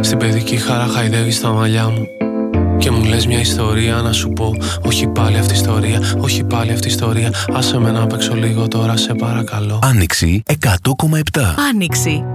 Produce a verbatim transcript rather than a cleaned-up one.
Στην παιδική χαρά χαϊδεύεις τα μαλλιά μου και μου λες μια ιστορία να σου πω. Όχι πάλι αυτή η ιστορία, όχι πάλι αυτή η ιστορία. Άσε με να παίξω λίγο τώρα, σε παρακαλώ. Άνοιξη εκατό κόμμα επτά. Άνοιξη.